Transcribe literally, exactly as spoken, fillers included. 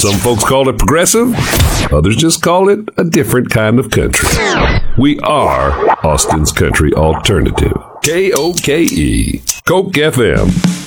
Some folks call it progressive. Others just call it a different kind of country. We are Austin's country alternative. K O K E, Coke F M.